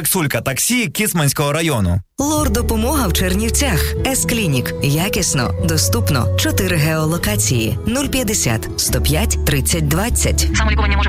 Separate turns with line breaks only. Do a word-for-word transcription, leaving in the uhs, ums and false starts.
Таксулька таксі Кіцманського району.
Лор-допомога в Чернівцях. С-клінік. Якісно, доступно. чотири геолокації. нуль п'ятдесят сто п'ять тридцять двадцять.
Самолікування може